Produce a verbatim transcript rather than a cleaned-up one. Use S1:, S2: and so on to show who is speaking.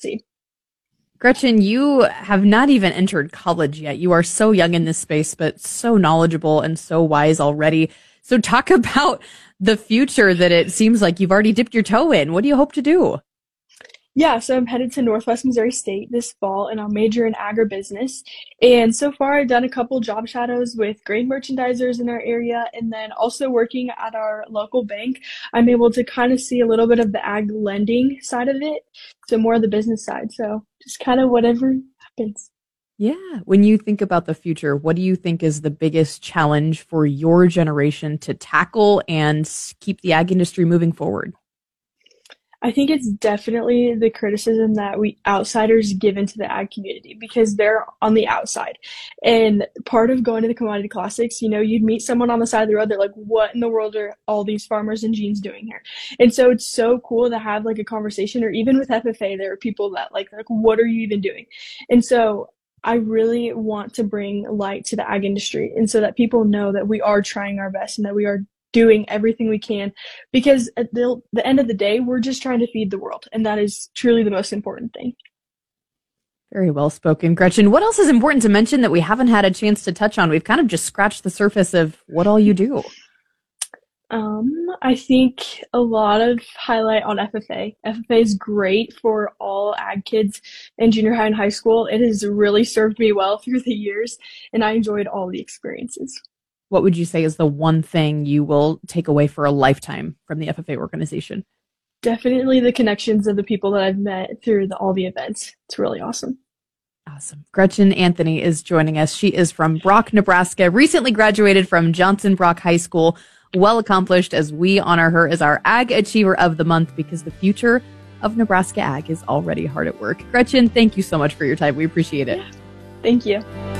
S1: see.
S2: Gretchen, you have not even entered college yet. You are so young in this space, but so knowledgeable and so wise already. So talk about the future that it seems like you've already dipped your toe in. What do you hope to do?
S1: Yeah, so I'm headed to Northwest Missouri State this fall, and I'll major in agribusiness. And so far, I've done a couple job shadows with grain merchandisers in our area, and then also working at our local bank. I'm able to kind of see a little bit of the ag lending side of it, so more of the business side. So just kind of whatever happens.
S2: Yeah. When you think about the future, what do you think is the biggest challenge for your generation to tackle and keep the ag industry moving forward?
S1: I think it's definitely the criticism that we outsiders give into the ag community because they're on the outside. And part of going to the commodity classics, you know, you'd meet someone on the side of the road. They're like, what in the world are all these farmers and jeans doing here? And so it's so cool to have like a conversation, or even with F F A, there are people that like, like, what are you even doing? And so I really want to bring light to the ag industry, and so that people know that we are trying our best and that we are doing everything we can, because at the, the end of the day, we're just trying to feed the world. And that is truly the most important thing.
S2: Very well spoken, Gretchen. What else is important to mention that we haven't had a chance to touch on? We've kind of just scratched the surface of what all you do.
S1: Um, I think a lot of highlight on F F A. F F A is great for all ag kids in junior high and high school. It has really served me well through the years, and I enjoyed all the experiences.
S2: What would you say is the one thing you will take away for a lifetime from the F F A organization?
S1: Definitely the connections of the people that I've met through the, all the events. It's really awesome.
S2: Awesome. Gretchen Anthony is joining us. She is from Brock, Nebraska, recently graduated from Johnson Brock High School. Well accomplished, as we honor her as our Ag Achiever of the Month, because the future of Nebraska Ag is already hard at work. Gretchen, thank you so much for your time. We appreciate it.
S1: Yeah. Thank you.